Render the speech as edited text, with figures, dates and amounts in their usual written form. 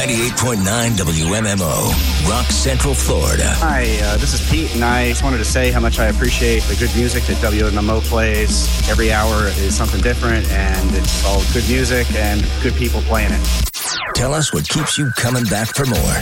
98.9 WMMO, Rock Central, Florida. Hi, this is Pete, and I just wanted to say how much I appreciate the good music that WMMO plays. Every hour is something different, and it's all good music and good people playing it. Tell us what keeps you coming back for more.